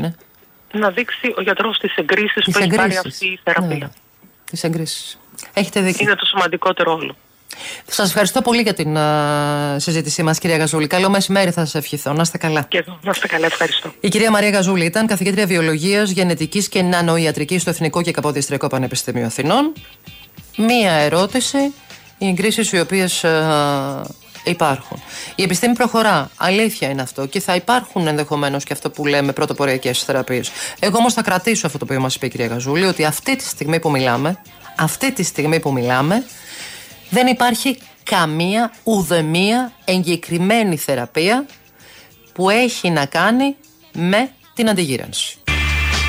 είναι? Να δείξει ο γιατρός τις εγκρίσεις που έχει πάρει αυτή η θεραπεία. Ναι, τις εγκρίσεις. Έχετε δίκιο. Είναι το σημαντικότερο όλο. Σας ευχαριστώ πολύ για την συζήτησή μας, κυρία Γαζούλη. Καλό μεσημέρι θα σας ευχηθώ. Να είστε καλά. Και εδώ, να είστε καλά, ευχαριστώ. Η κυρία Μαρία Γαζούλη ήταν καθηγήτρια βιολογίας, γενετικής και νανοϊατρικής στο Εθνικό και Καποδιστριακό Πανεπιστήμιο Αθηνών. Μία ερώτηση, οι εγκρίσεις οι οποίες υπάρχουν. Η επιστήμη προχωρά. Αλήθεια είναι αυτό. Και θα υπάρχουν ενδεχομένως και αυτό που λέμε πρωτοποριακές θεραπείες. Εγώ όμως θα κρατήσω αυτό το οποίο μας είπε η κυρία Γαζούλη, ότι αυτή τη στιγμή που μιλάμε, δεν υπάρχει καμία ουδεμία εγκεκριμένη θεραπεία που έχει να κάνει με την αντιγύρανση.